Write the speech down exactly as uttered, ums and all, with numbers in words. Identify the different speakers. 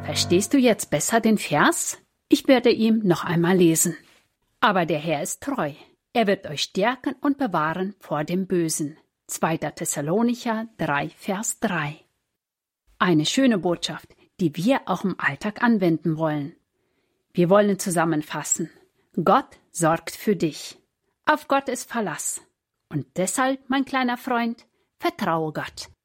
Speaker 1: Verstehst du jetzt besser den Vers? Ich werde ihn noch einmal lesen. Aber der Herr ist treu. Er wird euch stärken und bewahren vor dem Bösen. zweiter Thessalonicher drei, Vers drei. Eine schöne Botschaft, die wir auch im Alltag anwenden wollen. Wir wollen zusammenfassen. Gott sorgt für dich. Auf Gott ist Verlass. Und deshalb, mein kleiner Freund, vertraue Gott.